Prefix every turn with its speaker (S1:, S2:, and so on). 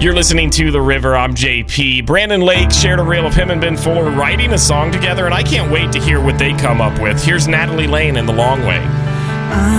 S1: You're listening to The River. I'm JP. Brandon Lake shared a reel of him and Ben Fuller writing a song together, and I can't wait to hear what they come up with. Here's Natalie Lane in The Long Way.